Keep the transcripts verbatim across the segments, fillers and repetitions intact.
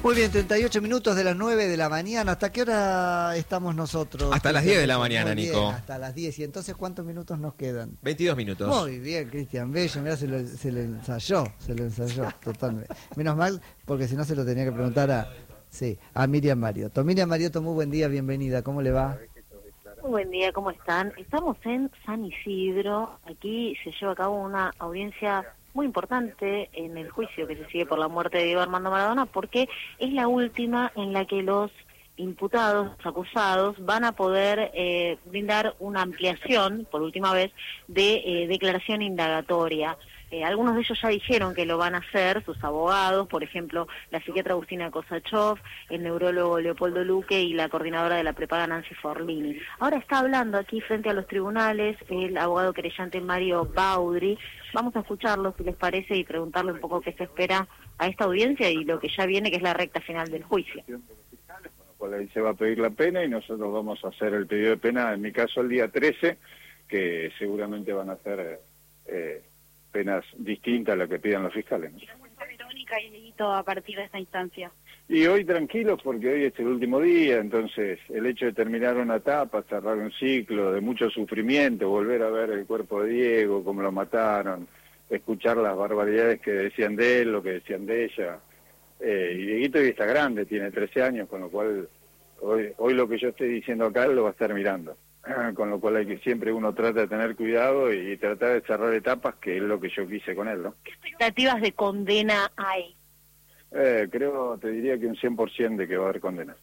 Muy bien, treinta y ocho minutos de las nueve de la mañana. ¿Hasta qué hora estamos nosotros? Hasta las diez de la mañana, Muy bien, Nico. hasta las diez. ¿Y entonces cuántos minutos nos quedan? veintidós minutos. Muy bien, Cristian Bello. Mirá, se lo, se lo ensayó. Se lo ensayó, totalmente. Menos mal, porque si no se lo tenía que preguntar a, sí, a Miriam Mariotto. Miriam Mariotto, muy buen día, bienvenida. ¿Cómo le va? Muy buen día, ¿cómo están? Estamos en San Isidro. Aquí se lleva a cabo una audiencia muy importante en el juicio que se sigue por la muerte de Diego Armando Maradona, porque es la última en la que los imputados, los acusados, van a poder eh, brindar una ampliación, por última vez, de eh, declaración indagatoria. Eh, algunos de ellos ya dijeron que lo van a hacer, sus abogados, por ejemplo, la psiquiatra Agustina Kosachov, el neurólogo Leopoldo Luque y la coordinadora de la prepaga Nancy Forlini. Ahora está hablando aquí frente a los tribunales el abogado querellante Mario Baudri. Vamos a escucharlo, si les parece, y preguntarle un poco qué se espera a esta audiencia y lo que ya viene, que es la recta final del juicio. Ahí se va a pedir la pena y nosotros vamos a hacer el pedido de pena, en mi caso el día trece, que seguramente van a ser eh, penas distintas a las que pidan los fiscales, ¿no? Verónica y Dieguito a partir de esta instancia. Y hoy tranquilos porque hoy es el último día, entonces el hecho de terminar una etapa, cerrar un ciclo de mucho sufrimiento, volver a ver el cuerpo de Diego, cómo lo mataron, escuchar las barbaridades que decían de él, lo que decían de ella. Eh, y Dieguito hoy está grande, tiene trece años, con lo cual hoy, hoy lo que yo estoy diciendo acá lo va a estar mirando. Con lo cual hay que siempre uno trata de tener cuidado y, y tratar de cerrar etapas, que es lo que yo quise con él, ¿no? ¿Qué expectativas de condena hay? Eh, creo, te diría que un cien por ciento de que va a haber condena.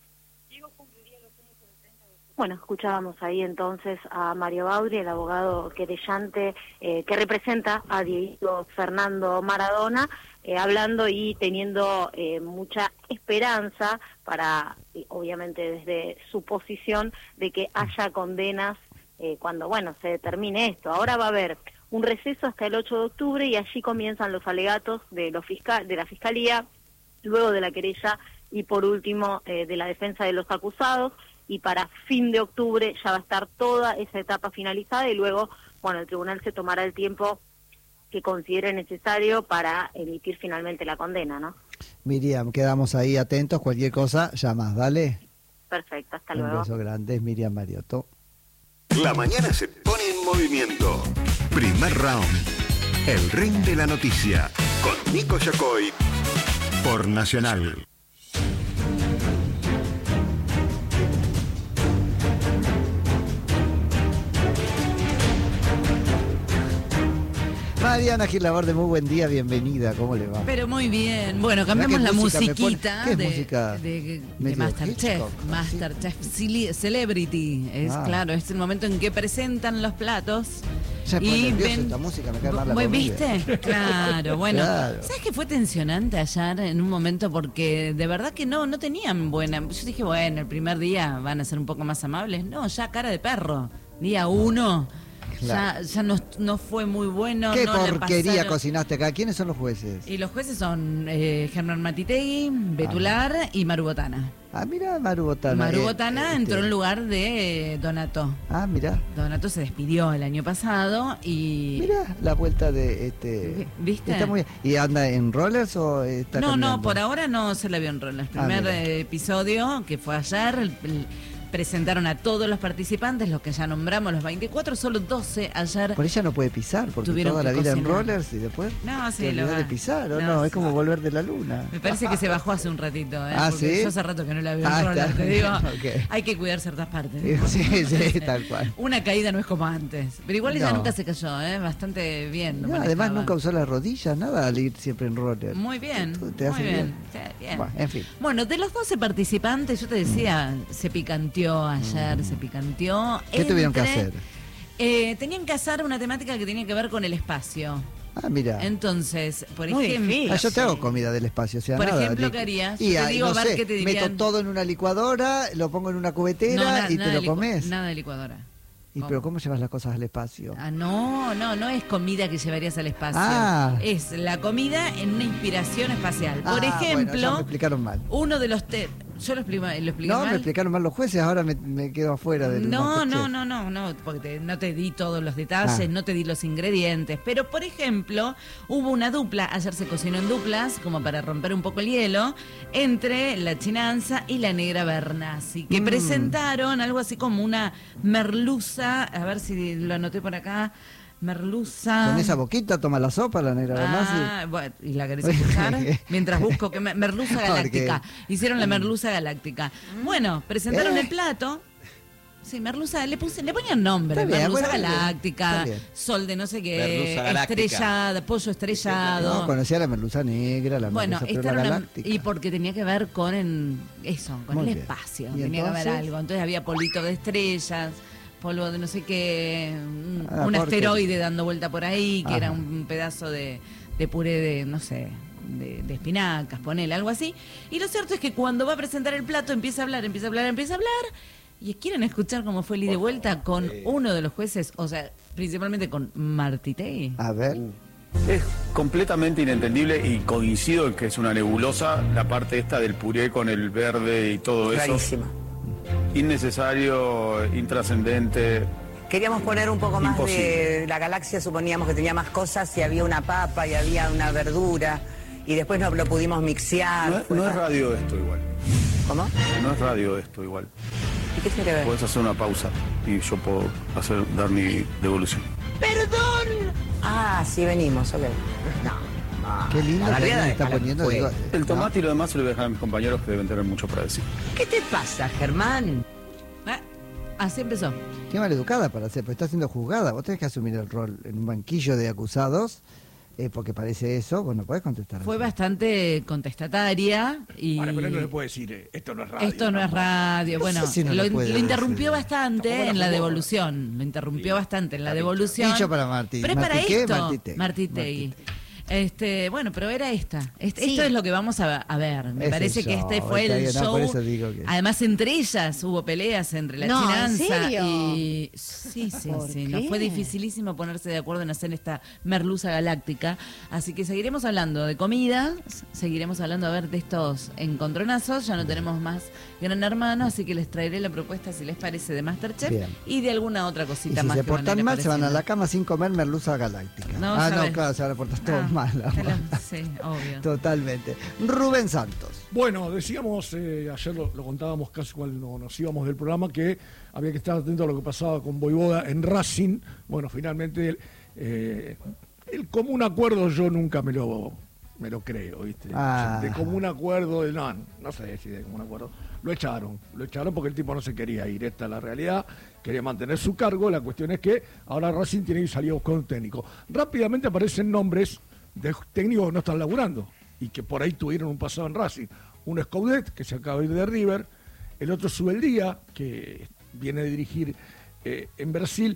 Bueno, escuchábamos ahí entonces a Mario Baudri, el abogado querellante eh, que representa a Diego Fernando Maradona, eh, hablando y teniendo eh, mucha esperanza para, eh, obviamente desde su posición, de que haya condenas eh, cuando, bueno, se determine esto. Ahora va a haber un receso hasta el ocho de octubre y allí comienzan los alegatos de, los fiscal, de la Fiscalía, luego de la querella y por último eh, de la defensa de los acusados. Y para fin de octubre ya va a estar toda esa etapa finalizada y luego, bueno, el tribunal se tomará el tiempo que considere necesario para emitir finalmente la condena, ¿no? Miriam, quedamos ahí atentos, cualquier cosa, llamás, ¿vale? Perfecto, hasta Un luego. beso grande, es Miriam Mariotto. La mañana se pone en movimiento. Primer round. El ring de la noticia. Con Nico Yacoy. Por Nacional. Mariana Gilaborde, muy buen día, bienvenida, ¿cómo le va? Pero muy bien. Bueno, cambiamos ¿Qué la música me musiquita pone? ¿Qué es de, música? de, de Medio Masterchef. Hitchcock, Masterchef Cele- Celebrity. Es Ah. claro, es el momento en que presentan los platos. Ya me pone Y nervioso ven- esta música, me cae mal la ¿Vos comida. ¿Viste? Claro, bueno. Claro. ¿Sabes que fue tensionante ayer en un momento? Porque de verdad que no, no tenían buena. Yo dije, bueno, el primer día van a ser un poco más amables. No, ya cara de perro. Día uno. Claro. Ya, ya no, no fue muy bueno. ¿Qué no le porquería pasaron- cocinaste acá? ¿Quiénes son los jueces? Y los jueces son eh, Germán Matitegui, Betular Ah. y Maru Botana. Ah, mira, Maru Botana. Maru eh, Botana este. entró en lugar de eh, Donato. Ah, mira, Donato se despidió el año pasado y... mira la vuelta de este. ¿Viste? Está muy bien. ¿Y anda en rollers o está No, caminando? no, por ahora no se la vio en rol. El Ah, primer mira. eh, episodio, que fue ayer, el- el- presentaron a todos los participantes, los que ya nombramos, los veinticuatro, solo doce ayer. Por ella no puede pisar, porque Tuvieron toda la que vida en cocinar. rollers y después No, sí, te lo olvidás va. de pisar, ¿o no? No, Es como sí. volver de la luna. Me parece que se bajó hace un ratito, ¿eh? Ah, porque ¿sí? yo hace rato que no la veo en Ah, roller, está. te digo. Ok. Hay que cuidar ciertas partes. Eh, ¿no? Sí, sí, tal cual. Una caída no es como antes. Pero igual ella No. nunca se cayó, ¿eh? Bastante bien. lo No, además manejaba. nunca usó las rodillas, nada al ir siempre en roller. Muy bien. Te- te muy hace bien. bien. Sí, bien. Bueno, en fin. Bueno, de los doce participantes, yo te decía, se picanteó ayer, se picanteó. ¿Qué tuvieron que Entre- hacer? Eh, tenían que hacer una temática que tenía que ver con el espacio. Ah, mira. Entonces, por Muy ejemplo... difícil. Ah, yo te hago comida del espacio, o sea, Por nada. ejemplo, Li- ¿qué harías? Y Yo te ahí, digo, no a ver sé, qué te dirían. meto todo en una licuadora, lo pongo en una cubetera na- y nada te de lo licu- comes. Nada de licuadora. ¿Y pero cómo llevas las cosas al espacio? Ah, no, no, no es comida que llevarías al espacio. Ah. Es la comida en una inspiración espacial. Por Ah, ejemplo, bueno, ya me explicaron mal. uno de los te Yo lo expliqué, lo expliqué No, mal. me explicaron mal los jueces, ahora me, me quedo afuera del No, Masterchef. no, no, no, no, porque te- no te di todos los detalles, Ah. no te di los ingredientes. Pero, por ejemplo, hubo una dupla, ayer se cocinó en duplas, como para romper un poco el hielo, entre la Chinanza y la Negra Bernasi, que Mm. presentaron algo así como una merluza, a ver si lo anoté por acá, merluza... Con esa boquita toma la sopa la Negra Bernasi. Ah, bueno, ¿y la querés escuchar? Mientras busco que me- merluza galáctica. Porque- Hicieron la merluza galáctica. Bueno, presentaron Eh. el plato. Sí, merluza, le puse, le ponían nombre, Está bien, merluza bueno, galáctica, está bien. sol de no sé qué, Merluza galáctica. estrellada, pollo estrellado. No, conocía la merluza negra, la Bueno, merluza esta pero era la una- galáctica. y porque tenía que ver con en- eso, con Muy el bien. espacio, ¿Y tenía que haber entonces? algo. Entonces había polito de estrellas, polvo de no sé qué, un, Ah, un porque- asteroide dando vuelta por ahí, que Ajá. era un pedazo de, de puré de, no sé, de, de espinacas, ponele, algo así. Y lo cierto es que cuando va a presentar el plato empieza a hablar, empieza a hablar, empieza a hablar. ¿Y quieren escuchar cómo fue el ida y vuelta con uno de los jueces? O sea, principalmente con Martitei. A ver. Es completamente inentendible y coincido en que es una nebulosa la parte esta del puré con el verde y todo eso. Rarísima. Innecesario, intrascendente. Queríamos poner un poco más Imposible. de la galaxia, suponíamos que tenía más cosas y había una papa y había una verdura y después no lo pudimos mixear. No, es- Fue no es fa- radio esto igual. ¿Cómo? No es radio esto igual. ¿Y qué tiene que ver? Puedes hacer una pausa y yo puedo hacer, dar mi devolución. ¡Perdón! Ah, sí, venimos, ok. No. no. Qué lindo La que barriada alguien está déjala poniendo. fuera. digo, El ¿no? tomate y lo demás se lo voy a dejar a mis compañeros que deben tener mucho para decir. ¿Qué te pasa, Germán? Ah, así empezó. Qué maleducada para hacer, porque está siendo juzgada. Vos tenés que asumir el rol en un banquillo de acusados, eh, porque parece eso, vos no podés contestar. Fue así. bastante contestataria y Ahora, pero no le puede decir, eh, esto no es radio. esto no es radio. No sé Bueno, si no lo, le puede lo interrumpió decir. bastante Tampoco la en la jugó. devolución. Lo interrumpió bastante en la devolución. Dicho para Martí. Pero es para Martí, ¿qué? esto, Martitei. Martitei. Martitei. Este, bueno, pero era esta. Este- Sí. Esto es lo que vamos a, a ver. Me Es parece el que show, este fue está el bien, no, show. por eso digo que- Además, entre ellas hubo peleas entre la No, ¿en Chinanza serio? y. Sí, sí, ¿Por sí. qué? Nos fue dificilísimo ponerse de acuerdo en hacer esta merluza galáctica. Así que seguiremos hablando de comida, seguiremos hablando a ver de estos encontronazos. Ya no tenemos más Gran Hermano, así que les traeré la propuesta, si les parece, de Masterchef Bien. y de alguna otra Y cosita si más. se que van a portan ir mal, se van a la apareciendo. cama sin comer merluza galáctica. No, ah, sabes. no, claro, se van a portar todos Ah, mal. te la- Sí, obvio. Totalmente. Rubén Santos. Bueno, decíamos, eh, ayer lo, lo contábamos casi cuando nos íbamos del programa, que había que estar atento a lo que pasaba con Voivoda en Racing. Bueno, finalmente eh, el común acuerdo yo nunca me lo me lo creo, ¿viste? Ah. De común acuerdo, de, no, no sé si de común acuerdo. Lo echaron, lo echaron porque el tipo no se quería ir, esta es la realidad, quería mantener su cargo. La cuestión es que ahora Racing tiene que salir a buscar un técnico. Rápidamente aparecen nombres de técnicos que no están laburando y que por ahí tuvieron un pasado en Racing. Uno es Coudet, que se acaba de ir de River, el otro es Subeldía, que viene a dirigir eh, en Brasil,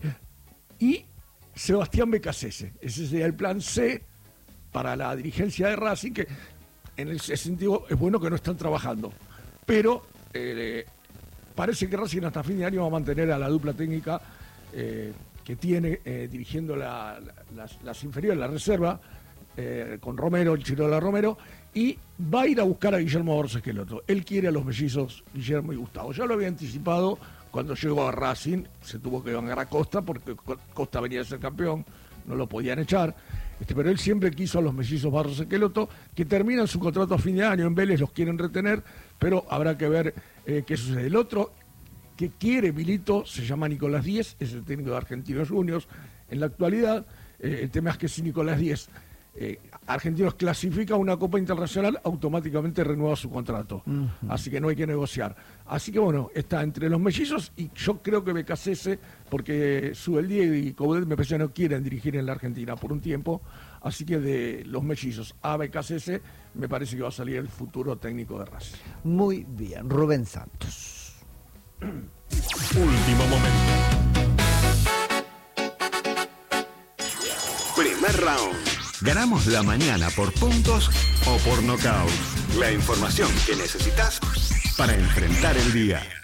y Sebastián Becasese. Ese sería el plan C para la dirigencia de Racing, que en ese sentido es bueno que no están trabajando. Pero eh, parece que Racing hasta fin de año va a mantener a la dupla técnica eh, que tiene eh, dirigiendo la- la- las, las inferiores, la reserva, eh, con Romero, el Chirola Romero, y va a ir a buscar a Guillermo Borges Esqueloto. Él quiere a los mellizos Guillermo y Gustavo. Ya lo había anticipado cuando llegó a Racing, se tuvo que bancar a Costa porque Co- Costa venía a ser campeón, no lo podían echar. Este, pero él siempre quiso a los mellizos Barros Esqueloto, que terminan su contrato a fin de año. En Vélez los quieren retener, pero habrá que ver eh, qué sucede. El otro que quiere Milito se llama Nicolás Díez, es el técnico de Argentinos Juniors. En la actualidad, eh, el tema es que si Nicolás Díez, eh, Argentinos clasifica una Copa Internacional, automáticamente renueva su contrato. Uh-huh. Así que no hay que negociar. Así que bueno, está entre los mellizos y yo creo que Becasese, porque Subeldía y Coudet me parece que no quieren dirigir en la Argentina por un tiempo. Así que de los mellizos a Becasese me parece que va a salir el futuro técnico de Racing. Muy bien, Rubén Santos. Último momento. Primer round. Ganamos la mañana por puntos o por nocaut. La información que necesitas para enfrentar el día.